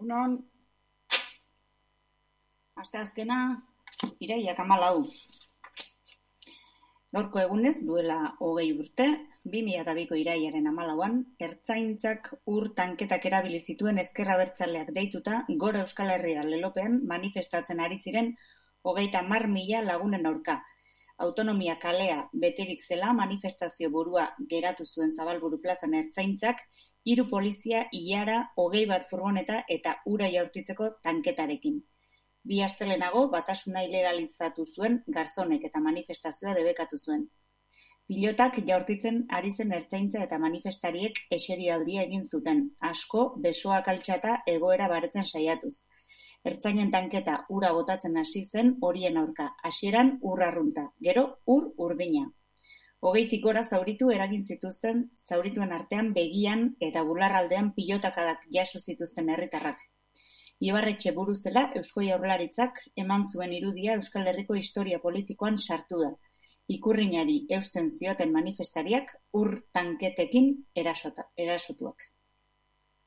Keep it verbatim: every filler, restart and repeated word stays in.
Egunon, asteazkena, irailak hamalau. Gaurko egunez, duela hogei urte, bi mila eta biko irailaren hamalauan, ertzaintzak ur tanketak erabili zituen ezker abertzaleak deituta, Gora Euskal Herria lelopean manifestatzen ari ziren hogeita hamar mila lagunen aurka. Autonomia kalea beterik zela manifestazio burua geratu zuen Zabalburu plazan ertzaintzak, hiru polizia ilara hogei bat furgoneta eta ura jaurtitzeko tanketarekin. Bi astelehenago batasuna ilegalizatu zuen garzonek eta manifestazioa debekatu zuen. Pilotak jaurtitzen ari zen ertzaintza eta manifestariek eserialdia egin zuten, asko besoak altxata egoera baretzen saiatuz. Ertzainen tanketa ura botatzen hasi zen horien aurka, hasieran ur arrunta, gero ur urdina. Hogeitik gora zauritu eragin zituzten, zaurituen artean begian eta bularraldean pilotakadak jaso zituzten herritarrak. Ibarretxe buru zela Eusko Jaurlaritzak eman zuen irudia Euskal Herriko historia politikoan sartu da. Ikurrinari eusten zioten manifestariak ur tanketekin erasota, erasotuak.